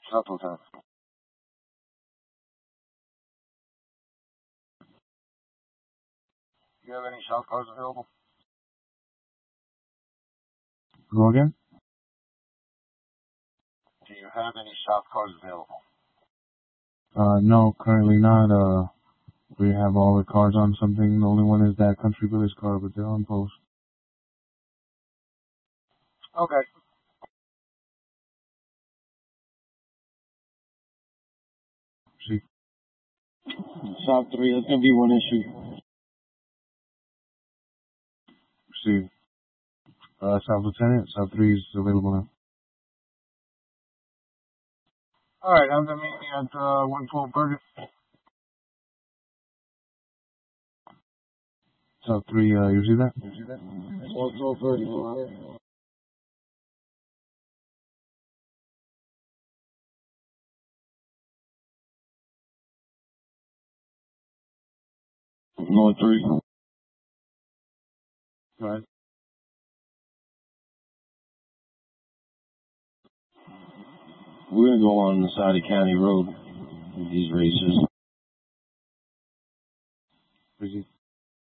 South Lieutenant. Do you have any South cars available? Go again? Do you have any South cars available? No, currently not. We have all the cars on something. The only one is that Country Village car, but they're on post. Okay. See. South 3, that's going to be one issue. See. South Lieutenant, South 3 is available now. Alright, have them meet me at 112 Burger. South 3, you see that? 112 Burger, alright. North 3. Right. We're going to go on the side of County Road with these races. Busy.